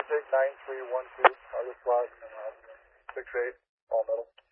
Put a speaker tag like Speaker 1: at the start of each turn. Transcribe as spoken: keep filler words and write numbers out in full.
Speaker 1: take nine three one two, August slot, and then uh, six eight, all metal.